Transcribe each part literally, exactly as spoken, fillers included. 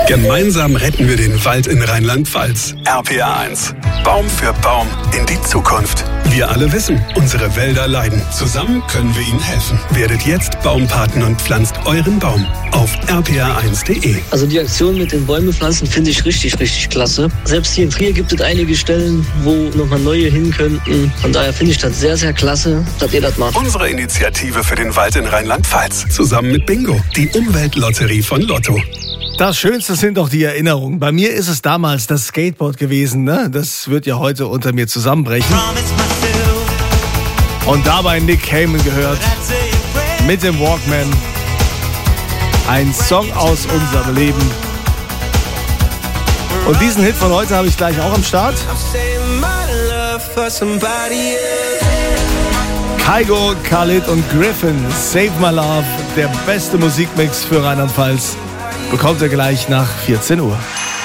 Gemeinsam retten wir den Wald in Rheinland-Pfalz. R P R eins. Baum für Baum in die Zukunft. Wir alle wissen, unsere Wälder leiden. Zusammen können wir ihnen helfen. Werdet jetzt Baumpaten und pflanzt euren Baum auf r p r eins punkt d e. Also die Aktion mit den Bäume pflanzen finde ich richtig, richtig klasse. Selbst hier in Trier gibt es einige Stellen, wo nochmal neue hin könnten. Von daher finde ich das sehr, sehr klasse, dass ihr das macht. Unsere Initiative für den Wald in Rheinland-Pfalz. Zusammen mit Bingo, die Umweltlotterie von Lotto. Das Schönste sind doch die Erinnerungen. Bei mir ist es damals das Skateboard gewesen, ne? Das wird ja heute unter mir zusammenbrechen. Und dabei Nick Cayman gehört. Mit dem Walkman. Ein Song aus unserem Leben. Und diesen Hit von heute habe ich gleich auch am Start. Kygo, Khalid und Griffin. Save My Love. Der beste Musikmix für Rheinland-Pfalz. Bekommt ihr gleich nach vierzehn Uhr.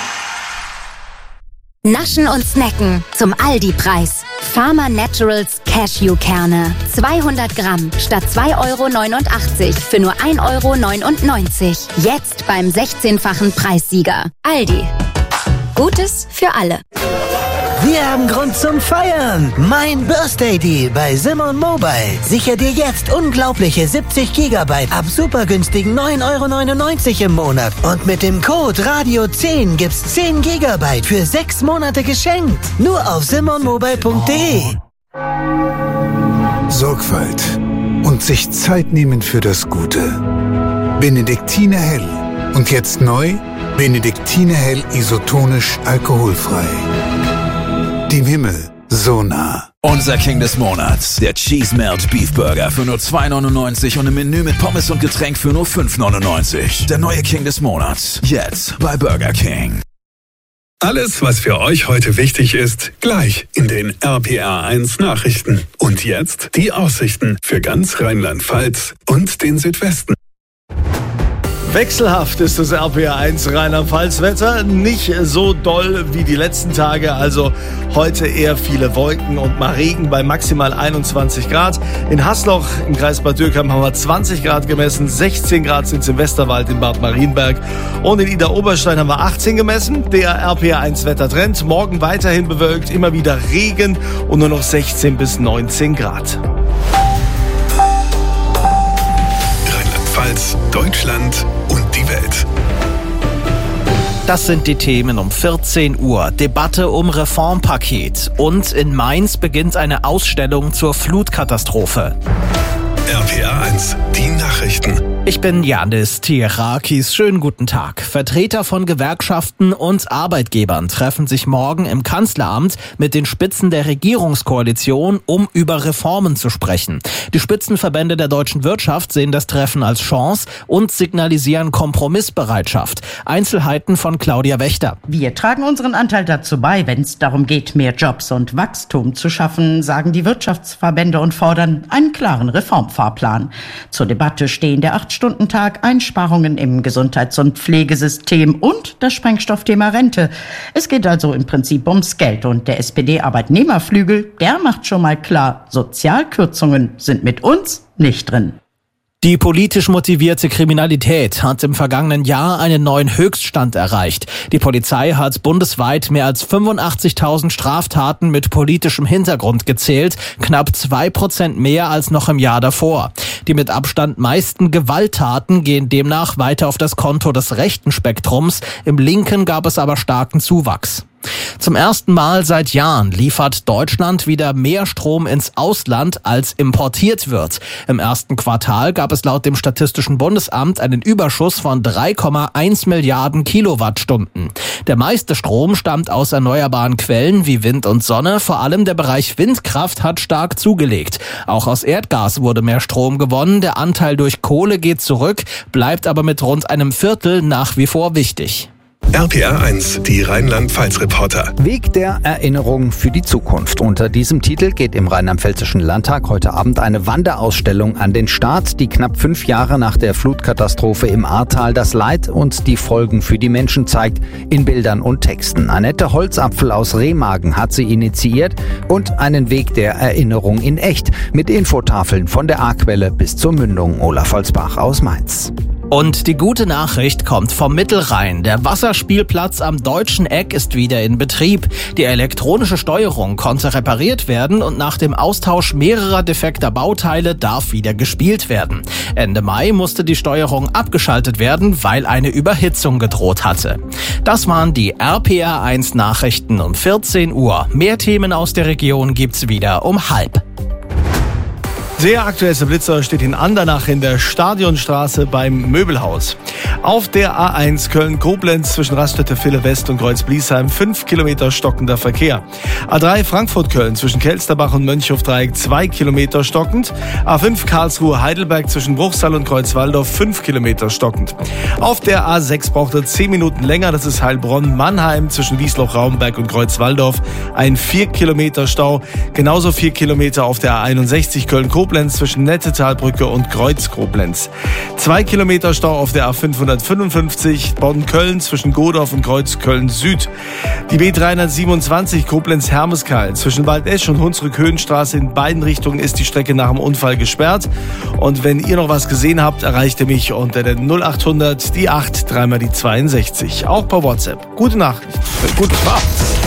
Naschen und Snacken zum Aldi-Preis. Farmer Naturals Cashewkerne. zweihundert Gramm statt zwei Euro neunundachtzig für nur ein Euro neunundneunzig. Jetzt beim sechzehnfachen Preissieger. Aldi. Gutes für alle. Wir haben Grund zum Feiern. Mein Birthday Deal bei Simon Mobile. Sicher dir jetzt unglaubliche siebzig Gigabyte ab super günstigen neun Euro neunundneunzig im Monat. Und mit dem Code Radio zehn gibt's zehn Gigabyte für sechs Monate geschenkt. Nur auf simon mobile punkt d e. Sorgfalt und sich Zeit nehmen für das Gute. Benediktine Hell. Und jetzt neu, Benediktine Hell isotonisch alkoholfrei. Dem Himmel so nah. Unser King des Monats, der Cheese Melt Beef Burger für nur zwei neunundneunzig und ein Menü mit Pommes und Getränk für nur fünf neunundneunzig. Der neue King des Monats, jetzt bei Burger King. Alles, was für euch heute wichtig ist, gleich in den R P R eins Nachrichten. Und jetzt die Aussichten für ganz Rheinland-Pfalz und den Südwesten. Wechselhaft ist das R P R eins Rheinland-Pfalz-Wetter, nicht so doll wie die letzten Tage, also heute eher viele Wolken und mal Regen bei maximal einundzwanzig Grad. In Hasloch im Kreis Bad Dürkheim haben wir zwanzig Grad gemessen, sechzehn Grad sind es im Westerwald in Bad Marienberg und in Idar-Oberstein haben wir achtzehn gemessen. Der R P R eins Wettertrend, morgen weiterhin bewölkt, immer wieder Regen und nur noch sechzehn bis neunzehn Grad. Rheinland-Pfalz, Deutschland und die Welt. Das sind die Themen um vierzehn Uhr. Debatte um Reformpaket. Und in Mainz beginnt eine Ausstellung zur Flutkatastrophe. R P R eins, die Nachrichten. Ich bin Janis Tierakis. Schönen guten Tag. Vertreter von Gewerkschaften und Arbeitgebern treffen sich morgen im Kanzleramt mit den Spitzen der Regierungskoalition, um über Reformen zu sprechen. Die Spitzenverbände der deutschen Wirtschaft sehen das Treffen als Chance und signalisieren Kompromissbereitschaft. Einzelheiten von Claudia Wächter. Wir tragen unseren Anteil dazu bei, wenn es darum geht, mehr Jobs und Wachstum zu schaffen, sagen die Wirtschaftsverbände und fordern einen klaren Reformfahrplan. Zur Debatte stehen der acht-Stunden-Tag, Einsparungen im Gesundheits- und Pflegesystem und das Sprengstoffthema Rente. Es geht also im Prinzip ums Geld und der S P D-Arbeitnehmerflügel, der macht schon mal klar, Sozialkürzungen sind mit uns nicht drin. Die politisch motivierte Kriminalität hat im vergangenen Jahr einen neuen Höchststand erreicht. Die Polizei hat bundesweit mehr als fünfundachtzigtausend Straftaten mit politischem Hintergrund gezählt, knapp zwei Prozent mehr als noch im Jahr davor. Die mit Abstand meisten Gewalttaten gehen demnach weiter auf das Konto des rechten Spektrums. Im linken gab es aber starken Zuwachs. Zum ersten Mal seit Jahren liefert Deutschland wieder mehr Strom ins Ausland, als importiert wird. Im ersten Quartal gab es laut dem Statistischen Bundesamt einen Überschuss von drei Komma eins Milliarden Kilowattstunden. Der meiste Strom stammt aus erneuerbaren Quellen wie Wind und Sonne. Vor allem der Bereich Windkraft hat stark zugelegt. Auch aus Erdgas wurde mehr Strom gewonnen. Der Anteil durch Kohle geht zurück, bleibt aber mit rund einem Viertel nach wie vor wichtig. R P R eins, die Rheinland-Pfalz-Reporter. Weg der Erinnerung für die Zukunft. Unter diesem Titel geht im Rheinland-Pfälzischen Landtag heute Abend eine Wanderausstellung an den Start, die knapp fünf Jahre nach der Flutkatastrophe im Ahrtal das Leid und die Folgen für die Menschen zeigt, in Bildern und Texten. Annette Holzapfel aus Remagen hat sie initiiert und einen Weg der Erinnerung in echt mit Infotafeln von der Ahrquelle bis zur Mündung. Olaf Holzbach aus Mainz. Und die gute Nachricht kommt vom Mittelrhein. Der Wasserspielplatz am Deutschen Eck ist wieder in Betrieb. Die elektronische Steuerung konnte repariert werden und nach dem Austausch mehrerer defekter Bauteile darf wieder gespielt werden. Ende Mai musste die Steuerung abgeschaltet werden, weil eine Überhitzung gedroht hatte. Das waren die R P R eins Nachrichten um vierzehn Uhr. Mehr Themen aus der Region gibt's wieder um halb. Der aktuellste Blitzer steht in Andernach in der Stadionstraße beim Möbelhaus. Auf der A eins Köln-Koblenz zwischen Raststätte-Ville West und Kreuz-Bliesheim fünf Kilometer stockender Verkehr. A drei Frankfurt-Köln zwischen Kelsterbach und Mönchhofdreieck zwei Kilometer stockend. A fünf Karlsruhe-Heidelberg zwischen Bruchsal und Kreuzwaldorf fünf Kilometer stockend. Auf der A sechs braucht er zehn Minuten länger, das ist Heilbronn-Mannheim zwischen Wiesloch-Raumberg und Kreuzwaldorf. Ein vier Kilometer Stau, genauso vier Kilometer auf der A einundsechzig Köln-Koblenz zwischen Nettetalbrücke und Kreuz-Koblenz. Zwei Kilometer Stau auf der A fünfhundertfünfundfünfzig Bonn-Köln zwischen Godorf und Kreuz-Köln-Süd. Die B dreihundertsiebenundzwanzig Koblenz-Hermeskeil zwischen Waldesch und Hunsrück-Höhenstraße in beiden Richtungen ist die Strecke nach dem Unfall gesperrt. Und wenn ihr noch was gesehen habt, erreicht ihr mich unter der null achthundert, die acht, dreimal die zweiundsechzig. Auch per WhatsApp. Gute Nacht. Gute Fahrt.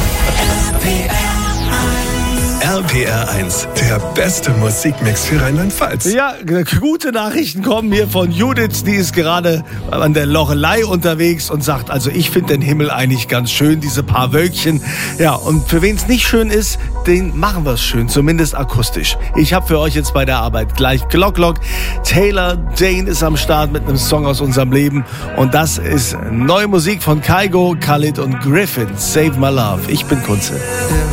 R P R eins, der beste Musikmix für Rheinland-Pfalz. Ja, gute Nachrichten kommen hier von Judith, die ist gerade an der Loreley unterwegs und sagt, also ich finde den Himmel eigentlich ganz schön, diese paar Wölkchen. Ja, und für wen es nicht schön ist, den machen wir es schön, zumindest akustisch. Ich habe für euch jetzt bei der Arbeit gleich Glock Glock. Taylor Dane ist am Start mit einem Song aus unserem Leben und das ist neue Musik von Kygo, Khalid und Griffin. Save My Love. Ich bin Kunze.